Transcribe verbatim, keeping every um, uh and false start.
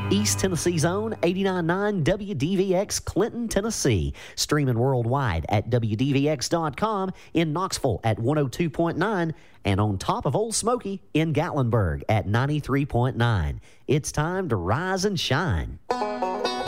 East Tennessee's own eighty-nine point nine W D V X Clinton, Tennessee. Streaming worldwide at W D V X dot com, in Knoxville at one oh two point nine, and on top of Old Smoky in Gatlinburg at ninety-three point nine. It's time to rise and shine.